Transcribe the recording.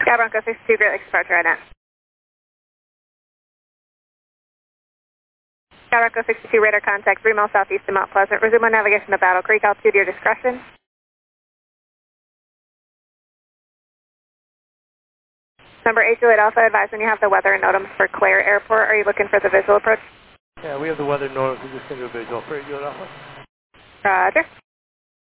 Sky Bronco 62, Great Lakes departure right now. Sky Bronco 62, radar contact 3 miles southeast of Mount Pleasant. Resume on navigation to Battle Creek, altitude your discretion. Number 828 Alpha, advise when you have the weather and NOTAMs for Clare Airport. Are you looking for the visual approach? Yeah, we have the weather NOTAMs. We're just going to do a visual for 828 Alpha. Roger.